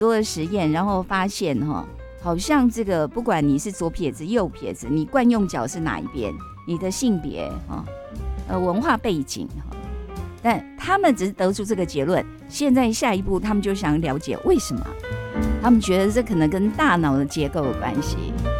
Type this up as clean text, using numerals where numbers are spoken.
多的实验，然后发现好像这个不管你是左撇子右撇子，你惯用脚是哪一边，你的性别文化背景但他们只是得出这个结论。现在下一步他们就想了解为什么，他们觉得这可能跟大脑的结构有关系。